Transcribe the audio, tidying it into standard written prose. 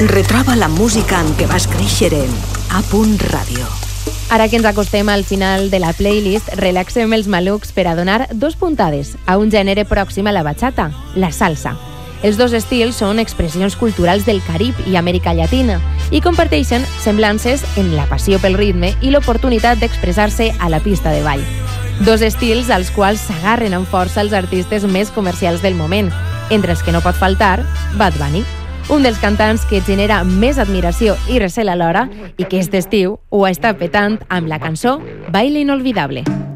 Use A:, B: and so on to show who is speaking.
A: Retroba la música amb què vas créixer en A.Radio.
B: Ara que ens acostem al final de la playlist, relaxem els malucs per a donar 2 puntades a un gènere pròxim a la bachata, la salsa. Els 2 estils són expressions culturals del Carib i Amèrica Llatina i comparteixen semblances en la passió pel ritme i l'oportunitat d'expressar-se a la pista de ball. 2 estils als quals s'agarren amb força els artistes més comercials del moment, entre els que no pot faltar Bad Bunny, un dels cantants que genera més admiració i recel alhora i que aquest estiu ho està petant amb la cançó Baile Inolvidable.